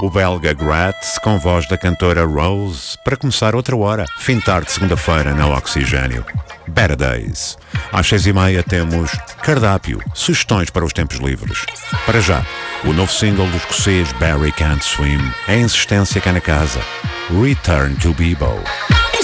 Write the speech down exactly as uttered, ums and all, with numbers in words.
o belga Grat, com voz da cantora Rose, para começar outra hora, fim de tarde, segunda-feira, na Oxigênio. Better Days. Às seis e meia temos Cardápio, sugestões para os tempos livres. Para já, o novo single do escocês Barry Can't Swim, a insistência cá na casa, Return to Bebo.